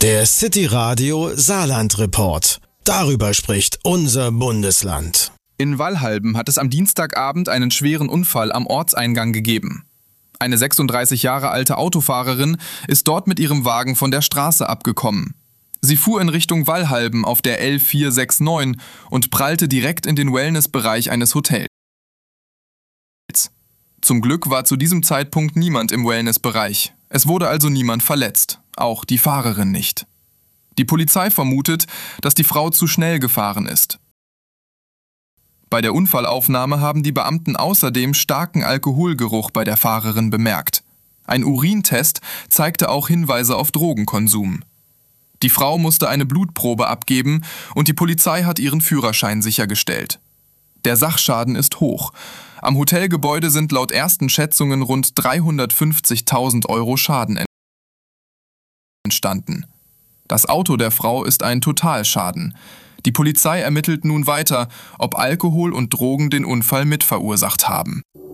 Der City Radio Saarland Report. Darüber spricht unser Bundesland. In Wallhalben hat es am Dienstagabend einen schweren Unfall am Ortseingang gegeben. Eine 36 Jahre alte Autofahrerin ist dort mit ihrem Wagen von der Straße abgekommen. Sie fuhr in Richtung Wallhalben auf der L469 und prallte direkt in den Wellnessbereich eines Hotels. Zum Glück war zu diesem Zeitpunkt niemand im Wellnessbereich. Es wurde also niemand verletzt, auch die Fahrerin nicht. Die Polizei vermutet, dass die Frau zu schnell gefahren ist. Bei der Unfallaufnahme haben die Beamten außerdem starken Alkoholgeruch bei der Fahrerin bemerkt. Ein Urintest zeigte auch Hinweise auf Drogenkonsum. Die Frau musste eine Blutprobe abgeben und die Polizei hat ihren Führerschein sichergestellt. Der Sachschaden ist hoch. Am Hotelgebäude sind laut ersten Schätzungen rund 350.000 € Schaden entstanden. Das Auto der Frau ist ein Totalschaden. Die Polizei ermittelt nun weiter, ob Alkohol und Drogen den Unfall mitverursacht haben.